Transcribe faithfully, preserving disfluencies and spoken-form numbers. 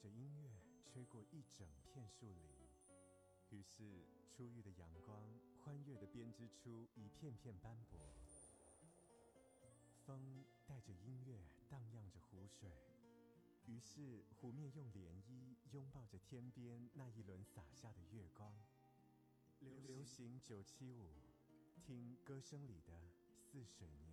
着音乐吹过一整片树林，于是初遇的阳光欢悦地编织出一片片斑驳。风带着音乐荡漾着湖水，于是湖面用涟漪拥抱着天边那一轮洒下的月光。流行九七五，听歌声里的似水